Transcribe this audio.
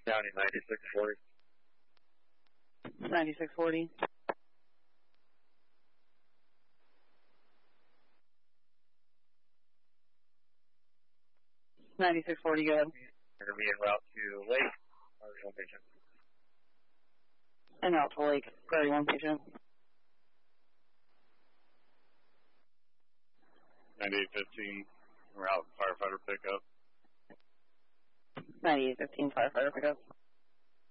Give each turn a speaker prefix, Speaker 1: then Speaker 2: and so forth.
Speaker 1: County 9640.
Speaker 2: 9640. Go ahead.
Speaker 1: You're going to be en route to Lake. Priority 1 patient.
Speaker 2: En route to Lake. Priority 1 patient.
Speaker 3: 9815, route firefighter pickup.
Speaker 2: 9815 firefighter pickup.